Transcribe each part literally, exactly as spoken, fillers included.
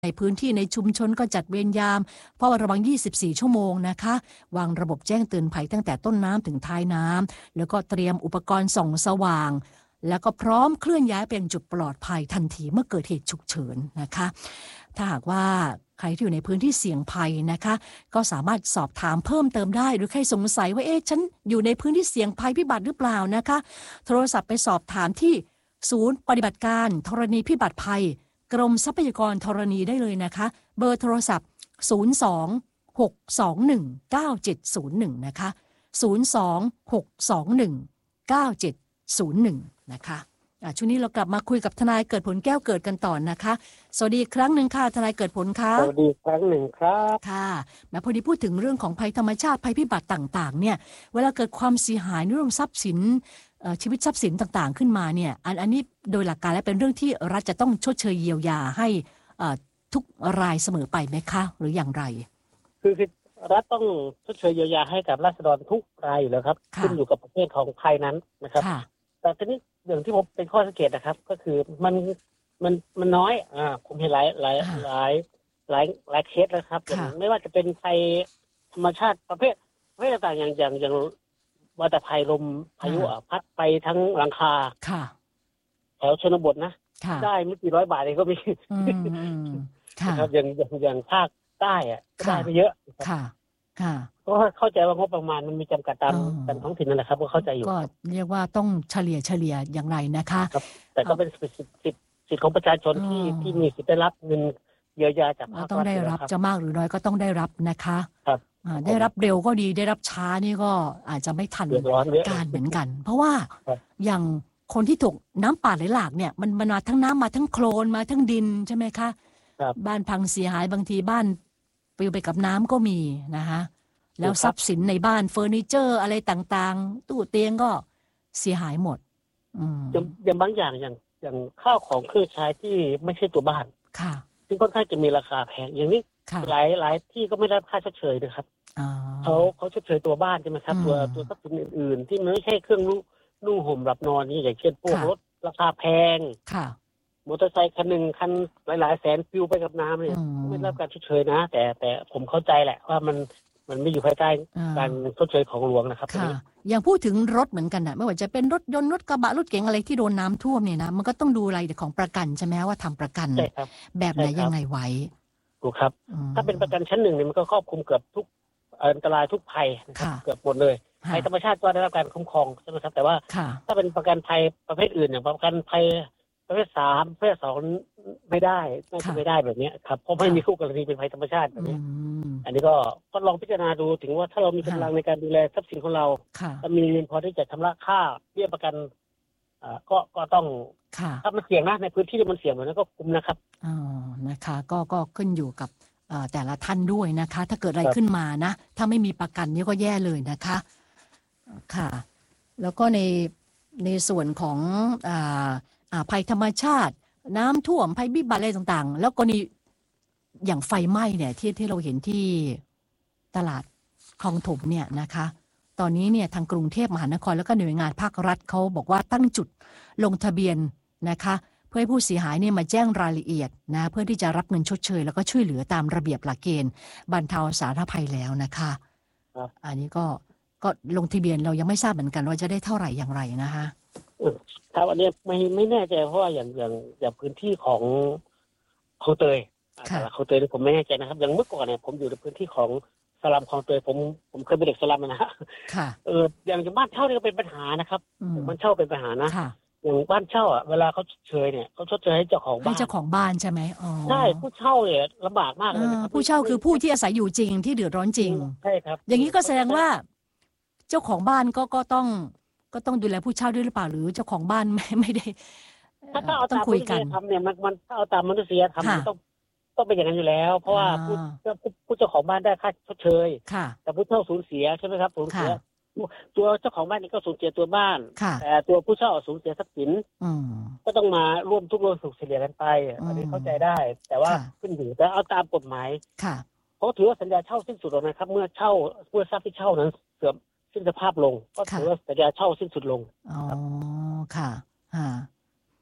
ในพื้นที่ในชุมชนก็จัดเวรยามเฝ้าระวังยี่สิบสี่ชั่วโมงนะคะวางระบบแจ้งเตือนภัยตั้งแต่ต้นน้ำถึงท้ายน้ำแล้วก็เตรียมอุปกรณ์ส่องสว่างแล้วก็พร้อมเคลื่อนย้ายไปยังจุดปลอดภัยทันทีเมื่อเกิดเหตุฉุกเฉินนะคะถ้าหากว่าใครที่อยู่ในพื้นที่เสี่ยงภัยนะคะก็สามารถสอบถามเพิ่มเติมได้หรือใครสงสัยว่าเอ๊ะฉันอยู่ในพื้นที่เสี่ยงภัยพิบัติหรือเปล่านะคะโทรศัพท์ไปสอบถามที่ศูนย์ปฏิบัติการธรณีพิบัติภัยกรมทรัพยากรธรณีได้เลยนะคะเบอร์โทรศัพท์ศูนย์ สอง หก สอง หนึ่ง เก้า เจ็ด ศูนย์ หนึ่งนะคะศูนย์ สอง หก สอง หนึ่ง เก้า เจ็ด ศูนย์ หนึ่งนะคะช่วงนี้เรากลับมาคุยกับทนายเกิดผลแก้วเกิดกันต่อนะคะสวัสดีอีกครั้งหนึ่งค่ะทนายเกิดผลค่ะสวัสดีครั้งหนึ่งครับค่ะแม้พอดีพูดถึงเรื่องของภัยธรรมชาติภัยพิบัติต่างๆเนี่ยเวลาเกิดความเสียหายในเรื่องทรัพย์สินชีวิตทรัพย์สินต่างๆขึ้นมาเนี่ยอันอันนี้โดยหลักการแล้วเป็นเรื่องที่รัฐจะต้องชดเชยเยียวยาให้ทุกรายเสมอไปไหมคะหรืออย่างไรคือรัฐต้องชดเชยเยียวยาให้กับราษฎรทุกรายอยู่แล้วครับขึ้นอยู่กับประเภทของภัยนั้นนะครับแต่ทีนี้อย่างที่ผมเป็นข้อสังเกตนะครับก็คือมันมันมันน้อยอ่าผมเห็นหลายหลายหลายหลายหลายเคสแล้วครับไม่ว่าจะเป็นภัยธรรมชาติประเภทประเภทต่างๆอย่างอย่างอย่างวัฏภัยลมพายุพัดไปทั้งหลังคาแถวชนบทนะได้ไม่กี่ร้อยบาทเองก็มีครับอย่างอย่างอย่างภาคใต้อะก็ได้ไปเยอะค่ะค่ะก็เข้าใจว่างบประมาณมันมีจำกัดตามกันท้องถิ่นนั่นแหละครับก็เข้าใจอยู่ก็เรียกว่าต้องเฉลี่ยเฉลี่ยอย่างไรนะคะครับแต่ก็เป็นสิทธิ์สิทธิ์ของประชาชนที่ที่มีสิทธิ์ได้รับเงินเยียวยาจากภาครัฐต้องได้รับจะมากหรือน้อยก็ต้องได้รับนะคะครับได้รับเร็วก็ดีได้รับช้านี่ก็อาจจะไม่ทันการเหมือนกันเพราะว่าอย่างคนที่ถูกน้ำป่าไหลหลากเนี่ยมันมันมาทั้งน้ำมาทั้งโคลนมาทั้งดินใช่ไหมคะบ้านพังเสียหายบางทีบ้านปลิวไปกับน้ำก็มีนะคะแล้วทรัพย์สินในบ้านเฟอร์นิเจอร์อะไรต่างๆตู้เตียงก็เสียหายหมดอย่างบางอย่างอย่างอย่างข้าวของเครื่องใช้ที่ไม่ใช่ตัวบ้านค่ะซึ่งค่อนข้างจะมีราคาแพงอย่างนี้หลายหลายที่ก็ไม่ได้ค่าชดเชยนะครับเขาเขาชดเชยตัวบ้านใช่ไหมครับตัวตัวทรัพย์สินอื่นๆที่มันไม่ใช่เครื่องนุ่งห่มหลับนอนนี่อย่างเช่นพวกรถราคาแพงมอเตอร์ไซค์คันหนึ่งคันหลายๆแสนปลิวไปกับน้ำเนี่ยไม่ได้รับการชดเชยนะแต่แต่ผมเข้าใจแหละว่ามันมันไม่อยู่ภายใต้การชดเชยของหลวงนะครับค่ะอย่างพูดถึงรถเหมือนกันนะไม่ว่าจะเป็นรถยนต์รถกระบะรถเก๋งอะไรที่โดนน้ำท่วมเนี่ยนะมันก็ต้องดูรายละเอียดของประกันใช่ไหมว่าทำประกันแบบไหนยังไงไว้ถูกครับถ้าเป็นประกันชั้นหนึ่งเนี่ยมันก็ครอบคลุมเกือบทุกอันตรายทุกภัยเกือบหมดเลยภัยธรรมชาติก็ได้รับการคุ้มครองใช่ไหมครับแต่ว่าถ้าเป็นประกันภัยประเภทอื่นอย่างประกันภัยประเภทสามประเภทสองไม่ได้น่าจะไม่ได้แบบนี้ครับเพราะไม่มีคู่กรณีเป็นภัยธรรมชาติแบบนี้อันนี้ก็ก็ลองพิจารณาดูถึงว่าถ้าเรามีกำลังในการดูแลทรัพย์สินของเราถ้ามีเงินพอที่จะชำระค่าเบี้ยประกันอ่าก็ก็ต้องถ้ามันเสี่ยงนะในพื้นที่ที่มันเสี่ยงแบบนั้นก็คุ้มนะครับอ๋อนะคะก็ก็ขึ้นอยู่กับแต่ละท่านด้วยนะคะถ้าเกิดอะไรขึ้นมานะถ้าไม่มีประกันนี่ก็แย่เลยนะคะค่ะแล้วก็ในในส่วนของอ่าภัยธรรมชาติน้ำท่วมภัยพิบัติอะไรต่างๆแล้วก็นี่อย่างไฟไหม้เนี่ยที่ที่เราเห็นที่ตลาดคลองถมเนี่ยนะคะตอนนี้เนี่ยทางกรุงเทพมหานครแล้วก็หน่วยงานภาครัฐเขาบอกว่าตั้งจุดลงทะเบียนนะคะเพื่อให้ผู้เสียหายเนี่ยมาแจ้งรายละเอียดนะเพื่อที่จะรับเงินชดเชยแล้วก็ช่วยเหลือตามระเบียบหลักเกณฑ์บรรเทาสาธารณภัยแล้วนะคะอันนี้ก็ก็ลงทะเบียนเรายังไม่ทราบเหมือนกันว่าจะได้เท่าไหร่อย่างไรนะคะครับอันนี้ไม่ไม่แน่ใจเพราะว่าอย่างอย่างอย่างพื้นที่ของคลองเตยแต่คลองเตยผมไม่แน่ใจนะครับอย่างเมื่อก่อนเนี่ยผมอยู่ในพื้นที่ของสลัมคลองเตยผมผมเคยเป็นเด็กสลัมนะฮะเอออย่างบ้านเช่านี่ก็เป็นปัญหานะครับบ้านเช่าเป็นปัญหานะอย่างบ้านเช่าอ่ะเวลาเขาชดเชยเนี่ยเขาชดเชยให้เจ้าของบ้านให้เจ้าของบ้านใช่ไหมอ๋อใช่ผู้เช่าเนี่ยลำบากมากเลยนะครับผู้เช่าคือผู้ที่อาศัยอยู่จริงที่เดือดร้อนจริงใช่ครับอย่างนี้ก็แสดงว่าเจ้าของบ้านก็ก็ต้องก็ต้องดูแลผู้เช่าด้วยหรือเปล่าหรือเจ้าของบ้านไม่ไม่ได้ถ้าเอาตามมนุษยธรรมเนี่ยมันมันถ้าเอาตามมนุษยธรรมต้องต้องเป็นอย่างนั้นอยู่แล้วเพราะว่าผู้ผู้เจ้าของบ้านได้ค่าชดเชยแต่ผู้เช่าสูญเสียใช่ไหมครับสูญเสียตัวเจ้าของบ้านนี่ก็สูญเสียตัวบ้านแต่ตัวผู้เช่าสูญเสียทรัพย์สินก็ต้องมาร่วมทุกข์ร่วมสุขเฉลี่ยกันไปอันนี้เข้าใจได้แต่ว่าขึ้นอยู่แต่เอาตามกฎหมายเพราะถือว่าสัญญาเช่าสิ้นสุดแล้วนะครับเมื่อเช่าเมื่อทรัพย์ที่เช่านั้นเสื่อมสิ้นสภาพลงก็ถือว่าสัญญาเช่าสิ้นสุดลงอ๋อค่ะ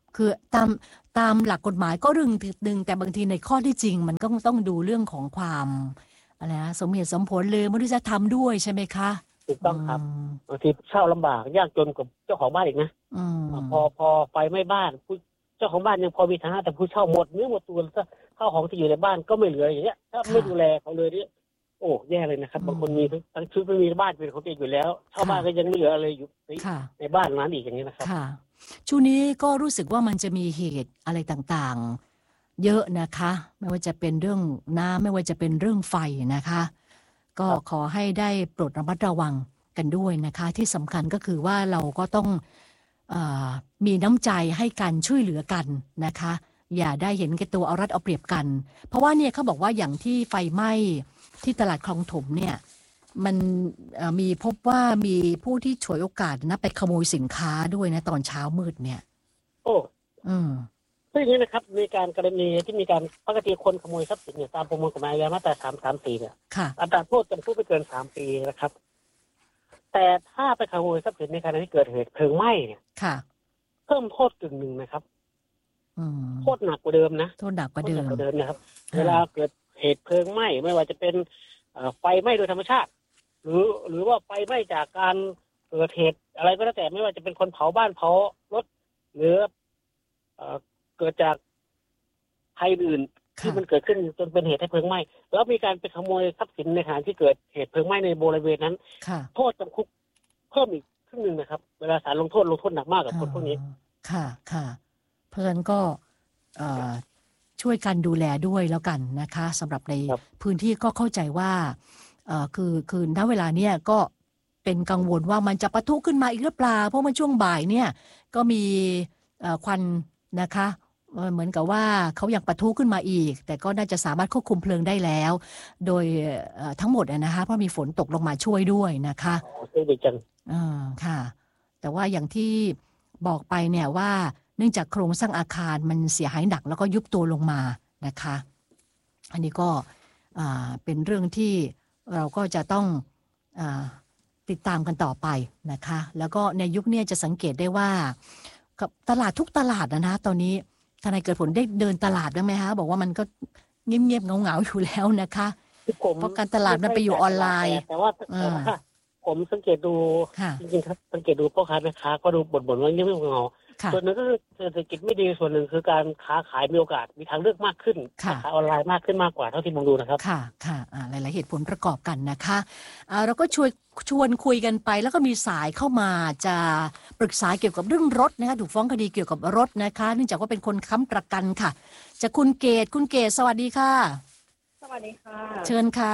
คือตามตามหลักกฎหมายก็เรื่องหนึ่งแต่บางทีในข้อที่จริงมันก็ต้องดูเรื่องของความอะไรนะสมเหตุสมผลเลยมนุษยธรรมด้วยใช่ไหมคะถูกต้องครับบางทีเช่าลำบากยากจนกับเจ้าของบ้านอีกนะพอพอไฟไหม้บ้านผู้เจ้าของบ้านยังพอมีฐานะแต่ผู้เช่าหมดเนื้อหมดตัวแล้วก็ข้าวของที่อยู่ในบ้านก็ไม่เหลืออย่างเงี้ยถ้าไม่ดูแลเขาเลยเนี่ยโอ้แย่เลยนะครับบางคนมีทั้งชุดไม่มีบ้านเป็นของตัวเองอยู่แล้วเช่าบ้านก็ยังไม่เหลืออะไรอยู่ในบ้านนั้นอีกอย่างนี้นะครับค่ะช่วงนี้ก็รู้สึกว่ามันจะมีเหตุอะไรต่างๆเยอะนะคะไม่ว่าจะเป็นเรื่องน้ำไม่ว่าจะเป็นเรื่องไฟนะคะก็ขอให้ได้โปรดระมัดระวังกันด้วยนะคะที่สำคัญก็คือว่าเราก็ต้องเอ่อมีน้ำใจให้กันช่วยเหลือกันนะคะอย่าได้เห็นแก่ตัวเอารัดเอาเปรียบกันเพราะว่าเนี่ยเขาบอกว่าอย่างที่ไฟไหม้ที่ตลาดคลองถมเนี่ยมันมีพบว่ามีผู้ที่ฉวยโอกาสนะไปขโมยสินค้าด้วยนะตอนเช้ามืดเนี่ยโอ้อืมซึ่งอย่างนี้นะครับมีการกรณีที่มีการปกติคนขโมยทรัพย์สินเนี่ยตามประมวลกฎหมายอาญามาตราสามสามสี่เนี่ยอัตราโทษจำคุกไม่เกินสามปีนะครับแต่ถ้าไปขโมยทรัพย์สินในขณะที่เกิดเหตุเพลิงไหม้เนี่ยเพิ่มโทษกึ่งหนึ่งนะครับโทษหนักกว่าเดิมนะโทษหนักกว่าเดิมเดิมนะครับเวลาเกิดเหตุเพลิงไหม้ไม่ว่าจะเป็นไฟไหม้โดยธรรมชาติหรือหรือว่าไฟไหม้จากการเกิดเหตุอะไรก็แล้วแต่ไม่ว่าจะเป็นคนเผาบ้านเผารถหรือเกิดจากภัยอื่นที่มันเกิดขึ้นจนเป็นเหตุให้เพลิงไหม้แล้วมีการไปขโมยทรัพย์สินในขณะที่เกิดเหตุเพลิงไหม้ในบริเวณนั้นโทษจำคุกเพิ่มอีกครึ่งนึงนะครับเวลาศาลลงโทษลงโทษหนักมากกับคนพวกนี้ค่ะค่ะเพื่อนก็ช่วยกันดูแลด้วยแล้วกันนะคะสำหรับในพื้นที่ก็เข้าใจว่าคือคือณเวลาเนี้ยก็เป็นกังวลว่ามันจะปะทุขึ้นมาอีกหรือเปล่าเพราะมันช่วงบ่ายเนี่ยก็มีควันนะคะเหมือนกับว่าเขาอยากปะทุขึ้นมาอีกแต่ก็น่าจะสามารถควบคุมเพลิงได้แล้วโดยทั้งหมดนะคะเพราะมีฝนตกลงมาช่วยด้วยนะคะอ๋อดีจังอ่าค่ะแต่ว่าอย่างที่บอกไปเนี่ยว่าเนื่องจากโครงสร้างอาคารมันเสียหายหนักแล้วก็ยุบตัวลงมานะคะอันนี้ก็เป็นเรื่องที่เราก็จะต้องติดตามกันต่อไปนะคะแล้วก็ในยุคนี้จะสังเกตได้ว่าตลาดทุกตลาดนะนะตอนนี้ทนายเกิดผลได้เดินตลาดบ้างไหมคะบอกว่ามันก็เงียบๆเงาๆอยู่แล้วนะคะเพราะการตลาดมันไปอยู่ออนไลน์แต่ว่าผมสังเกตดูจริงๆครับสังเกตดูพ่อค้าแม่ค้าก็ดูบ่นๆว่าเงียบๆเงาส่วนหนึ่งก็คือเศรษฐกิจไม่ดีส่วนหนึ่งคือการค้าขายมีโอกาสมีทางเลือกมากขึ้นขายออนไลน์มากขึ้นมากกว่าเท่าที่ผมดูนะครับค่ะค่ะหลายๆเหตุผลประกอบกันนะคะเราก็ชวนชวนคุยกันไปแล้วก็มีสายเข้ามาจะปรึกษาเกี่ยวกับเรื่องรถนะคะถูกฟ้องคดีเกี่ยวกับรถนะคะเนื่องจากว่าเป็นคนค้ำประกันค่ะจะคุณเกศคุณเกศสวัสดีค่ะสวัสดีค่ะเชิญค่ะ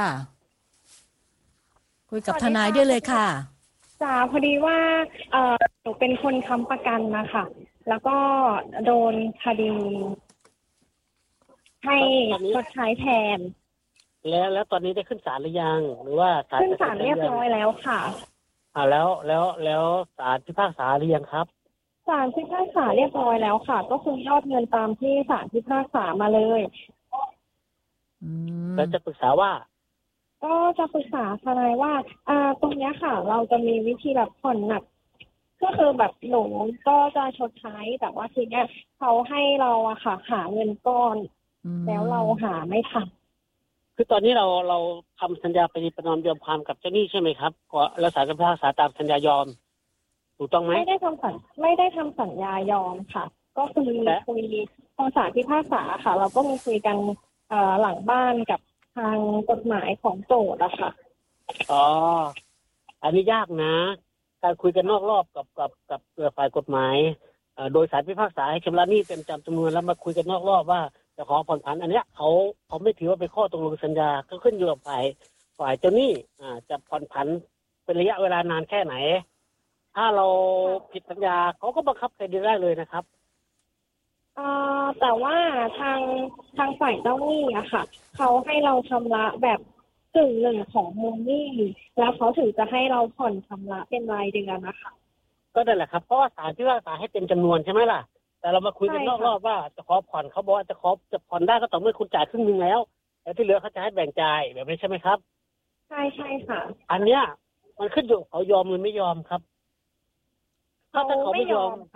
คุยกับทนายได้เลยค่ะจ้าพอดีว่าเออหนูเป็นคนค้ำประกันนะคะแล้วก็โดนคดีให้ชดใช้แทนแล้วแล้วตอนนี้ได้ขึ้นศาลหรือยังหรือว่าศาลขึ้นศาลเรียบร้อยแล้วค่ะอ่าแล้วแล้วแล้วศาลพิพากษาหรือยังครับศาลพิพากษาเรียบร้อยแล้วค่ะก็คือยอดเงินตามที่ศาลพิพากษามาเลยแล้วจะปรึกษาว่าก็จะปรึกษาทนายว่าอ่าตรงนี้ค่ะเราจะมีวิธีแบบผ่อนหนักก็คือแบบหนูก็จะชดใช้แต่ว่าทีเนี้ยเขาให้เราอะค่ะหาเงินก้อนแล้วเราหาไม่ทันคือตอนนี้เราเราทำสัญญาปฏิประนอมยอมความกับเจ้าหนี้ใช่ไหมครับก็แล้วศาลพิพากษาตามสัญญายอมถูกต้องไหมไม่ได้ทำสัญไม่ได้ทำสัญญายอมค่ะก็คือคุยพอศาลพิพากษาค่ะเราก็มีคุยกันหลังบ้านกับทางกฎหมายของโจทก์อะค่ะอ๋ออันนี้ยากนะการคุยกันนอกรอบกับกับกับฝ่ายกฎหมายโดยศาลพิพากษาให้ชำระหนี้เต็มจำจำนวนแล้วมาคุยกันนอกรอบว่าจะขอผ่อนผันอันเนี้ยเขาเขาไม่ถือว่าเป็นข้อตกลงสัญญาก็ขึ้นอยู่กับฝ่ายฝ่ายเจ้าหนี้อ่าจะผ่อนผันเป็นระยะเวลานานแค่ไหนถ้าเราผิดสัญญาเขาก็บังคับเครดิตได้เลยนะครับอ่าแต่ว่าทางทางฝ่ายเจ้าหนี้อะค่ะเขาให้เราชำระแบบกึ่งหนึ่งของมูลหนี้แล้วเขาถึงจะให้เราผ่อนชำระเป็นรายเดือนนะคะก็นั่นแหละครับเพราะว่าศาลพิพากษาให้เต็มจำนวนใช่ไหมล่ะแต่เรามาคุยกันนอกรอบว่าจะขอผ่อนเขาบอกว่าจะขอจะผ่อนได้ก็ต่อเมื่อคุณจ่ายครึ่งนึงแล้วแล้วที่เหลือเขาจะให้แบ่งจ่ายแบบนี้ใช่ไหมครับใช่ใช่ค่ะอันเนี้ยมันขึ้นอยู่เขายอมหรือไม่ยอมครับถ้าถ้าเขาไม่ยอม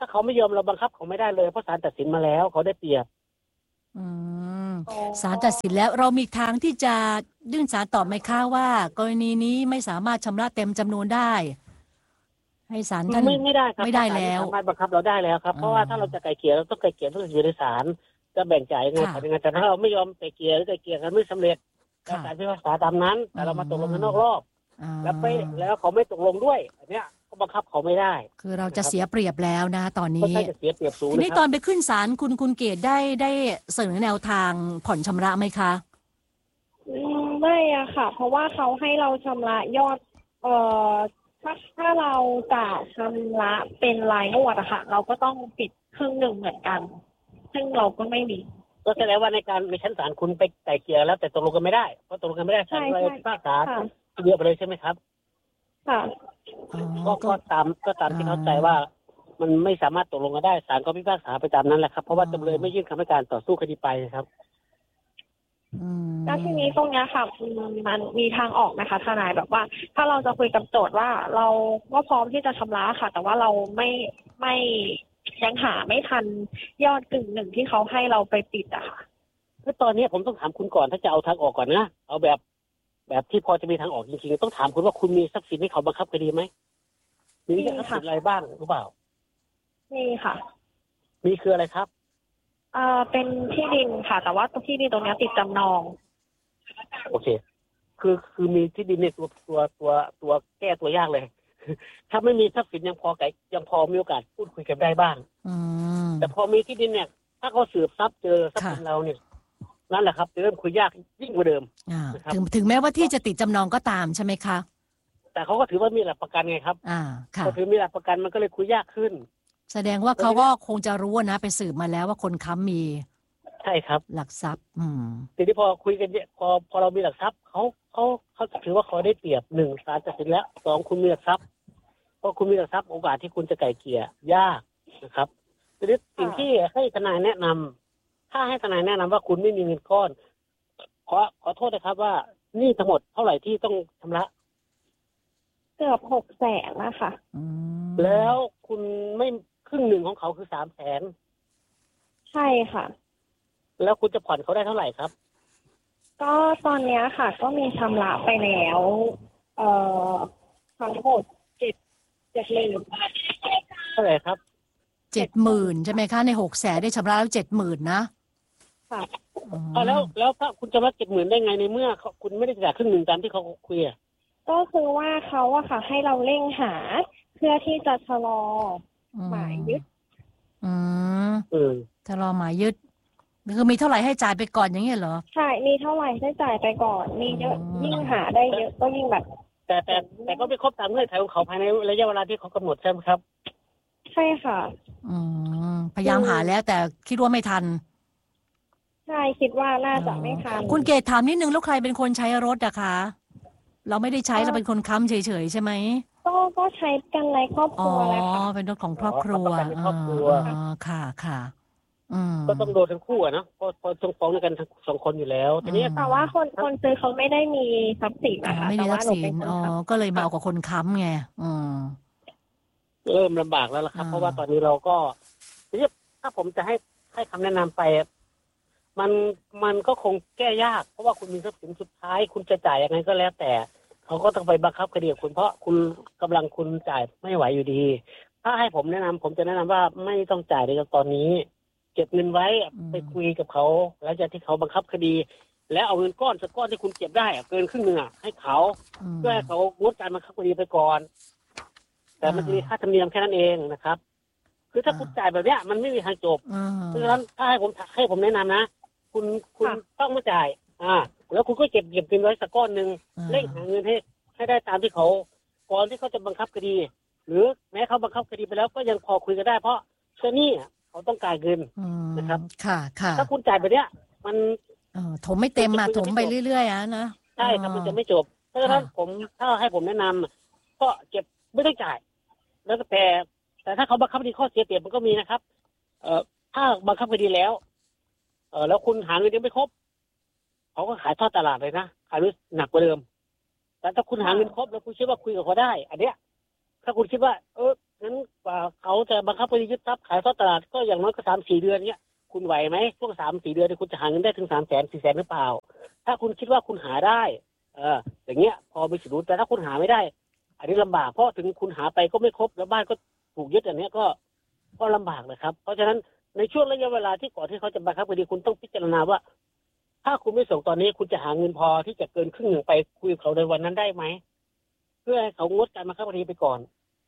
ถ้าเขาไม่ยอมเราบังคับเขาไม่ได้เลยเพราะศาลตัดสินมาแล้วเขาได้เปรียบอืมศาลตัดสินแล้วเรามีทางที่จะยื่นศาลตอบไหมคะว่ากรณีนี้ไม่สามารถชำระเต็มจำนวนได้ให้ศาลท่านไม่ไม่ได้ครับไม่ได้แล้วสามารถบังคับเราได้แล้วครับเพราะว่าถ้าเราจะไกลเกลี่ยเราต้องไกลเกลี่ยต้องอยู่ในศาลจะแบ่งจ่ายยังไงขอยังไงแต่ถ้าเราไม่ยอมไกลเกลี่ยหรือไกลเกลี่ยกันไม่สำเร็จศาลพิพากษาตามนั้นแต่เรามาตกลงกันนอกรอบแล้วไปแล้วเขาไม่ตกลงด้วยอันเนี้ยก็บังคับเขาไม่ได้คือเราจะเสียเปรียบแล้วนะตอนนี้จะเสียเปรียบสูงทีนี้ตอนไปขึ้นศาลคุณคุณเกศได้ได้เสนอแนวทางผ่อนชำระไหมคะไม่อะค่ะเพราะว่าเขาให้เราชำระยอดเอ่อถ้าถ้าเราจะชำระเป็นรายงวดอะค่ะเราก็ต้องปิดครึ่งหนึ่งเหมือนกันซึ่งเราก็ไม่มีก็แสดงว่าในการในชั้นศาลคุณไปไกลเกลี่ยแล้วแต่ตกลงกันไม่ได้เพราะตกลงกันไม่ได้ศาลเลยพิพากษาเยอะไปเลยใช่ไหมครับค่ะก็ก็ตามก็ตามที่เข้าใจว่ามันไม่สามารถตกลงกันได้ศาลก็พิพากษาไปตามนั้นแหละครับเพราะว่าจำเลยไม่ยื่นคำให้การต่อสู้คดีไปครับแล้วทีนี้ตรงนี้ค่ะมันมีทางออกนะคะทนายแบบว่าถ้าเราจะคุยกับโจทย์ว่าเราก็พร้อมที่จะชำระค่ะแต่ว่าเราไม่ไม่ยังหาไม่ทันยอดกึ่งหนึ่งที่เขาให้เราไปปิดอะค่ะคือตอนนี้ผมต้องถามคุณก่อนถ้าจะเอาทางออกก่อนนะเอาแบบแบบที่พอจะมีทางออกจริงๆต้องถามคุณว่าคุณมีทรัพย์สินที่เขาบังคับคดีไหมมีทรัพย์สินอะไรบ้างหรือเปล่ามีค่ะมีคืออะไรครับอ่าเป็นที่ดินค่ะแต่ว่าที่ดินตรงนี้ติดจำนองโอเคคือคือมีที่ดินในตัวตัวตัวตัวแก้ตัวยากเลยถ้าไม่มีทรัพย์สินยังพอไกยังพอมีโอกาสพูดคุยกันได้บ้างแต่พอมีที่ดินเนี่ยถ้าเขาสืบทรัพย์เจอทรัพย์สินเราเนี่ยนั่นแหละครับเริ่มคุยยากยิ่งกว่าเดิมถึงถึงแม้ว่าที่จะติดจำนองก็ตามใช่ไหมคะแต่เขาก็ถือว่ามีหลักประกันไงครับอ่าค่ะก็ถือมีหลักประกันมันก็เลยคุยยากขึ้นแสดงว่าเขาก็คงจะรู้นะไปสืบมาแล้วว่าคนค้ำมีใช่ครับหลักทรัพย์อืมทีนี้พอคุยกันเนี่ยพอพอเรามีหลักทรัพย์เขาเขาเขาถือว่าเขาได้เปรียบหนึ่งศาลตัดสินแล้วสองคุณมีหลักทรัพย์พอคุณมีหลักทรัพย์โอกาสที่คุณจะไกล่เกลี่ยยากนะครับทีนี้สิ่งที่ให้ทนายแนะนำถ้าให้ทนายแนะนำว่าคุณไม่มีเงินก้อนขอขอโทษนะครับว่านี่ทั้งหมดเท่าไหร่ที่ต้องชำระเกือบหกแสนนะคะแล้วคุณไม่ครึ่งหนึ่งของเขาคือสามแสนใช่ค่ะแล้วคุณจะผ่อนเขาได้เท่าไหร่ครับก็ตอนนี้ค่ะก็มีชำระไปแล้วเอ่อทั้งหมดเจ็ดเจ็ดหมื่นเท่าไหร่ครับเจ็ดหมื่นใช่ไหมคะในหกแสนได้ชำระแล้วเจ็ดหมื่นนะค่ะอ๋อแล้วแล้วถ้าคุณจะมาเจ็ดหมื่นได้ไงในเมื่อคุณไม่ได้จ่ายครึ่งหนึ่งตามที่เขาคุยอ่ะก็คือว่าเขาอะค่ะให้เราเร่งหาเพื่อที่จะชะลอหมายยึดอืมเออชะลอหมายยึดคือมีเท่าไหร่ให้จ่ายไปก่อนอย่างเงี้ยเหรอใช่มีเท่าไหร่ให้จ่ายไปก่อนมีเยอะยิ่งหาได้เยอะก็ยิ่งแบบแต่แต่แต่ก็ไม่ครบตามเงื่อนไขของเขาภายในระยะเวลาที่เขากำหนดใช่ไหมครับใช่ค่ะอืมพยายามหาแล้วแต่คิดว่าไม่ทันใช่คิดว่าน่าจะไม่ทันคุณเกศถามนิดนึงแล้วใครเป็นคนใช้รถอะคะเราไม่ได้ใช้เราเป็นคนค้ำเฉยๆใช่ไหมก็ก็ใช้กันในครอบครัวแหละค่ะอ๋อเป็นรถของครอบครัวอ๋อค่ะค่ะก็ต้องโดนทั้งคู่อะนะเพราะเพราะต้องฟ้องด้วยกันทั้งสองคนอยู่แล้วทีนี้แต่ว่าคนคนซื้อเขาไม่ได้มีทรัพย์สินนะคะไม่ได้ทรัพย์สินอ๋อก็เลยมาเอากับคนค้ำไงอืมเริ่มลำบากแล้วล่ะครับเพราะว่าตอนนี้เราก็ทีนี้ถ้าผมจะให้ให้คำแนะนำไปมันมันก็คงแก้ยากเพราะว่าคุณมีทรัพย์สินสุดท้ายคุณจะจ่ายยังไงก็แล้วแต่เขาก็ต้องไปบังคับคดีกับคุณเพราะคุณกำลังคุณจ่ายไม่ไหวอยู่ดีถ้าให้ผมแนะนำผมจะแนะนำว่าไม่ต้องจ่ายในตอนนี้เก็บเงินไว้ไปคุยกับเขาแล้วจะที่เขาบังคับคดีแล้วเอาเงินก้อนสักก้อนที่คุณเก็บได้เกินครึ่งหนึ่งให้เขาเพื่อให้เขางดการบังคับคดีไปก่อนแต่มันจะมีค่าธรรมเนียมแค่นั้นเองนะครับคือถ้าคุณจ่ายแบบเนี้ยมันไม่มีทางจบเพราะฉะนั้นถ้าให้ผมให้ผมแนะนำนะคุณคุณต้องมาจ่ายอ่าแล้วคุณก็เก็บเก็บเงินไว้สักก้อนหนึ่งเร่งหาเงินให้ให้ได้ตามที่เขาก่อนที่เขาจะบังคับคดีหรือแม้เขาบังคับคดีไปแล้วก็ยังพอคุยกันได้เพราะเจ้าหนี้เขาต้องการเงินนะครับค่ะค่ะถ้าคุณจ่ายไปเนี้ยมันถมไม่เต็มมาถมไปเรื่อยๆอ่ะนะใช่ครับมันจะไม่จบเพราะฉะนั้นผมถ้าให้ผมแนะนำก็เก็บไม่ต้องจ่ายแล้วแต่แต่ถ้าเขาบังคับคดีข้อเสียเปรียบมันก็มีนะครับเอ่อถ้าบังคับคดีแล้วเออแล้วคุณหาเงินยังไม่ครบเขาก็ขายทอดตลาดเลยนะขายด้วยหนักกว่าเดิมแต่ถ้าคุณหาเงินครบแล้วคุณคิดว่าคุยกับเขาได้อันเนี้ยถ้าคุณคิดว่าเอองั้นกว่าเขาจะบังคับคดียึดทรัพย์ขายทอดตลาดก็อย่างน้อยก็สามสี่เดือนเนี้ยคุณไหวไหมช่วงสามสี่เดือนคุณจะหาเงินได้ถึงสามแสนสี่แสนหรือเปล่าถ้าคุณคิดว่าคุณหาได้เอออย่างเงี้ยพอมีสิทธิ์แต่ถ้าคุณหาไม่ได้อันนี้ลำบากเพราะถึงคุณหาไปก็ไม่ครบแล้วบ้านก็ถูกยึดอันนี้ก็ก็ลำบากนะครับเพราะฉะนั้นในช่วงระยะเวลาที่ก่อนที่เขาจะบังคับคดีคุณต้องพิจารณาว่าถ้าคุณไม่ส่งตอนนี้คุณจะหาเงินพอที่จะเกินครึ่งหนึ่งไปคุยกับเขาในวันนั้นได้ไหมเพื่อให้เขางดการบังคับคดีไปก่อน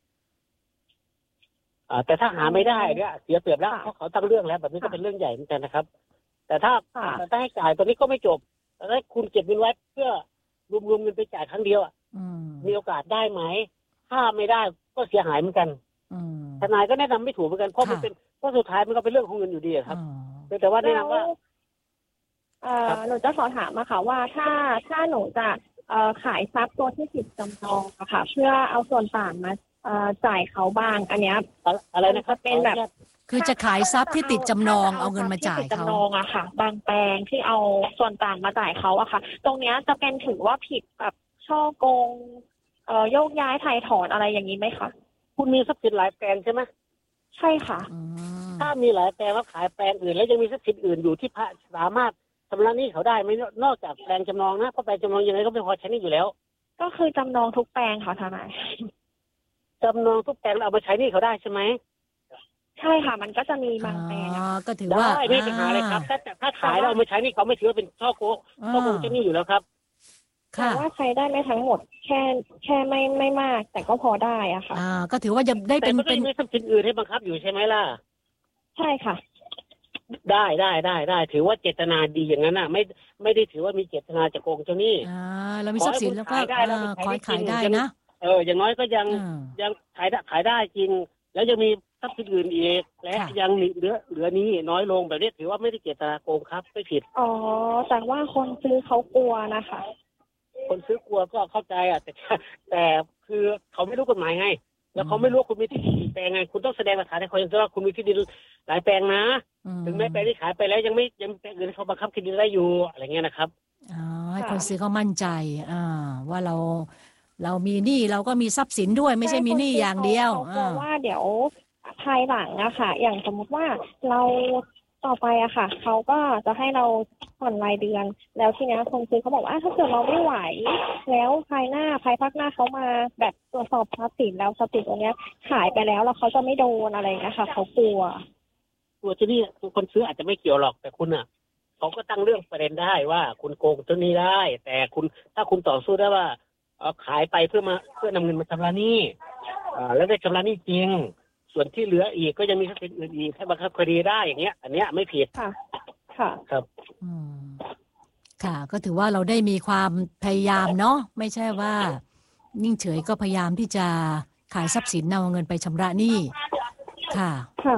อ่าแต่ถ้าหาไม่ได้เนี่ยเสียเปรียบแล้วเพราะเขาตั้งเรื่องแล้วแบบนี้ก็เป็นเรื่องใหญ่เหมือนกันนะครับแต่ถ้าแต่ถ้าให้จ่ายตอนนี้ก็ไม่จบแต่ถ้าคุณเก็บเงินไว้เพื่อรวมๆเงินไปจ่ายครั้งเดียวมีโอกาสได้ไหมถ้าไม่ได้ก็เสียหายเหมือนกันทนายก็แนะนำไม่ถูกเหมือนกันเพราะมันเป็นเพราะสุดท้ายมันก็เป็นเรื่องของเงินอยู่ดีครับแต่ว่าแนะนำว่าเอ่อหนูจะขอถามมาค่ะว่าถ้าถ้าหนูจะเอ่อขายทรัพย์ตัวที่ติดจำนองอะค่ะเพื่อเอาส่วนต่างมาเอ่อจ่ายเขาบ้างอันเนี้ยอะไรนะครับเป็นแบบคือจะขายทรัพย์ที่ติดจำนองเอาเงินมาจ่ายเขาจำนองอะค่ะบางแปลงที่เอาส่วนต่างมาจ่ายเขาอะค่ะตรงเนี้ยจะเป็นถือว่าผิดแบบช่อโกงเอ่อโยกย้ายถ่ายถอนอะไรอย่างนี้ไหมคะคุณมีทรัพย์สินหลายแปลงใช่ไหมใช่ค่ะถ้ามีหลายแปลงแล้วขายแปลงอื่นแล้วยังมีทรัพย์สินอื่นอยู่ที่พระสามารถชำระหนี้เขาได้ไม่นอกจากแปลงจำนองนะเพราะแปลงจำนองยังไงก็ไม่พอใช้หนี้อยู่แล้วก็คือจำนองทุกแปลงค่ะทนายจำนองทุกแปลงเราเอามาใช้หนี้เขาได้ใช่ไหมใช่ค่ะมันก็จะมีบางแปลงก็ถือว่าได้ไม่เป็นปัญหาเลยครับถ้าถ้าขายเราเอามาใช้หนี้เขาไม่ถือว่าเป็นช่อโกงช่อโกงเจ้าหนี้อยู่แล้วครับแต่ว่าใช้ได้ไม่ทั้งหมดแค่แค่ไม่ไม่มากแต่ก็พอได้อะค่ะอ่าก็ถือว่าจะได้เป็นเป็นทรัพย์สินอื่นให้บังคับอยู่ใช่ไหมล่ะใช่ค่ะได้ได้ได้ได้ถือว่าเจตนาดีอย่างนั้นน่ะไม่ไม่ได้ถือว่ามีเจตนาจะโกงเจ้าหนี้อ่าเรามีทรัพย์สินแล้วก็ขอขายได้นะเอออย่างน้อยก็ยังยังขายได้ขายได้จริงแล้วยังมีทรัพย์สินอื่นอีกและยังเหลือเหลือนี้น้อยลงแบบนี้ถือว่าไม่ได้เจตนาโกงครับไม่ผิดอ๋อแต่ว่าคนซื้อเขากลัวนะคะคนซื้อกลัวก็เข้าใจอ่ะแต่แต่คือเขาไม่รู้กฎหมายไงแล้วเขาไม่รู้คุณมีที่ดินแปลงไงคุณต้องแสดงหลักฐานให้เขาเห็นว่าคุณมีที่ดินหลายแปลงนะถึงแม้แปลงที่ขายไปแล้วยังไม่ยังแปลงอื่นเขาบังคับคดีได้อยู่อะไรเงี้ยนะครับอ๋อให้คนซื้อเขามั่นใจอ่าว่าเราเรามีหนี้เราก็มีทรัพย์สินด้วยไม่ใช่มีหนี้อย่างเดียวเพราะว่าเดี๋ยวภายหลังอะค่ะอย่างสมมติว่าเราต่อไปอะค่ะเขาก็จะให้เราผ่อนรายเดือนแล้วทีนี้คนซื้อเขาบอกว่าถ้าเกิดเราไม่ไหวแล้วภายหน้าภายภาคหน้าเขามาแบบตรวจสอบทรัพย์สินแล้วทรัพย์สินตรงนี้ขายไปแล้วแล้วเขาจะไม่โดนอะไรนะคะเขากลัวตัวที่นี่คนซื้ออาจจะไม่เกี่ยวหรอกแต่คุณอะเขาก็ตั้งเรื่องประเด็นได้ว่าคุณโกงตัวนี้ได้แต่คุณถ้าคุณต่อสู้ได้ว่าเอาขายไปเพื่อมาเพื่อนำเงินมาชำระหนี้อ่าแล้วได้ชำระหนี้จริงส่วนที่เหลืออีกก็ยังมีทรัพย์สินอื่นอีกให้บังคับคดีได้อย่างเงี้ยอันเนี้ยไม่ผิดค่ะค่ะครับอืมค่ะก็ถือว่าเราได้มีความพยายามเนาะไม่ใช่ว่านิ่งเฉยก็พยายามที่จะขายทรัพย์สินเอาเงินไปชำระหนี้ค่ะค่ะ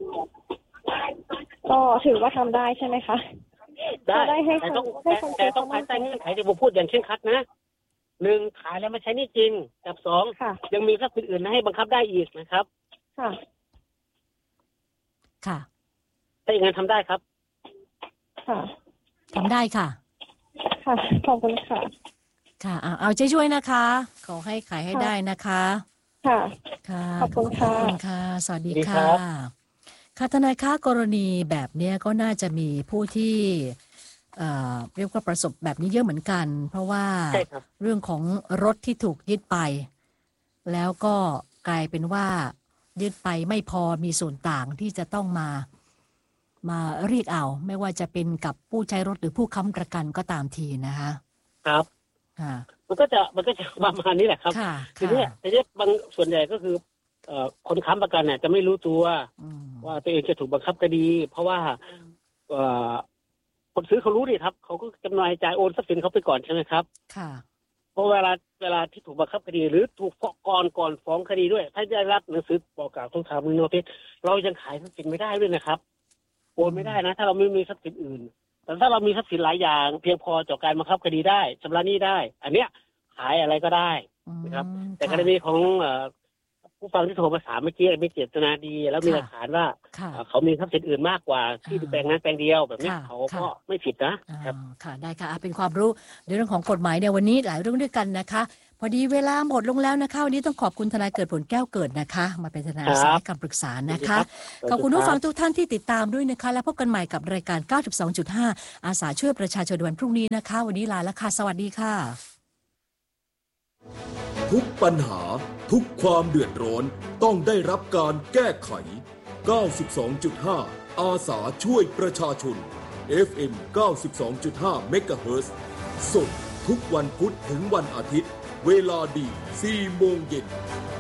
ก็ถือว่าทำได้ใช่ไหมคะได้แต่ต้องแต่ต้องภายใต้เงื่อนไขที่ผมพูดอย่างเคร่งครัดนะหนึ่งขายแล้วมาใช้หนี้จริงกับสองยังมีทรัพย์สินอื่นให้บังคับได้อีกนะครับค่ะค่ะถ้าอย่างนั้นทำได้ครับค่ะทำได้ค่ะค่ะขอบคุณค่ะค่ะเอาเอาใจช่วยนะคะขอให้ขายให้ได้นะคะค่ะค่ะขอบคุณค่ะขอบคุณค่ะสวัสดีค่ะค่ะทนายคะกรณีแบบนี้ก็น่าจะมีผู้ที่เอ่อเรียกว่าประสบแบบนี้เยอะเหมือนกันเพราะว่าเรื่องของรถที่ถูกยึดไปแล้วก็กลายเป็นว่ายึดไปไม่พอมีส่วนต่างที่จะต้องมามาเรียกเอาไม่ว่าจะเป็นกับผู้ใช้รถหรือผู้ค้ำประกันก็ตามทีนะคะครับค่ะมันก็จะมันก็จะประมาณนี้แหละครับทีนี้ทีนี้บางส่วนใหญ่ก็คือเอ่อคนค้ำประกันเนี่ยจะไม่รู้ตัวว่าตัวเองจะถูกบังคับคดีเพราะว่าเอ่อคนซื้อเขารู้ดิครับเขาก็จำหน่ายจ่ายโอนทรัพย์สินเขาไปก่อนใช่ไหมครับค่ะเพราะเวลาเวลาที่ถูกบังคับคดีหรือถูกฟ้องก่อนก่อนฟ้องคดีด้วยถ้าได้รับหนังสือบอกกล่าวต้องถามมือโนติสเรายังขายทรัพย์สินไม่ได้ด้วยนะครับโอนไม่ได้นะถ้าเราไม่มีทรัพย์สินอื่นแต่ถ้าเรามีทรัพย์สินหลายอย่างเพียงพอต่อการบังคับคดีได้ชำระหนี้ได้อันเนี้ยขายอะไรก็ได้นะครับแต่กรณีของผู้ฟังที่โทรมาถามเมื่อกี้มีเจตนาดีแล้วมีหลักฐานว่าเขามีทรัพย์สินอื่นมากกว่าที่แปลงนั้นแปลงเดียวแบบนี้เขาก็ไม่ผิดนะครับค่ะได้ค่ะเป็นความรู้ในเรื่องของกฎหมายในวันนี้หลายเรื่องด้วยกันนะคะพอดีเวลาหมดลงแล้วนะคะวันนี้ต้องขอบคุณทนายเกิดผลแก้วเกิดนะคะมาเป็นทนายสายการปรึกษานะคะขอบคุณผู้ฟังทุกท่านที่ติดตามด้วยนะคะและพบกันใหม่กับรายการ เก้าสิบสองจุดห้า อาสาช่วยประชาชนวันพรุ่งนี้นะคะวันนี้ลาแล้วค่ะสวัสดีค่ะทุกปัญหาทุกความเดือดร้อนต้องได้รับการแก้ไข เก้าสิบสองจุดห้า อาสาช่วยประชาชน เอฟ เอ็ม เก้าสิบสองจุดห้า เมกะเฮิรตซ์สดทุกวันพุธถึงวันอาทิตย์เวลาดี สี่โมงเย็น